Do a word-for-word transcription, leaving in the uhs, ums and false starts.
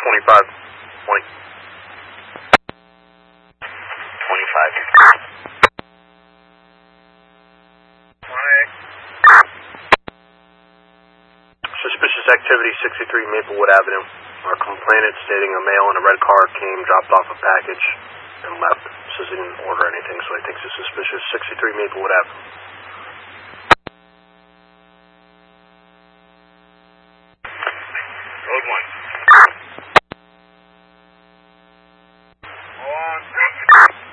twenty-five, twenty. twenty-five. Suspicious activity, sixty-three Maplewood Avenue. Our complainant stating a male in a red car came, dropped off a package, and left. Says he didn't order anything, so I think it's suspicious. sixty-three Maplewood Avenue.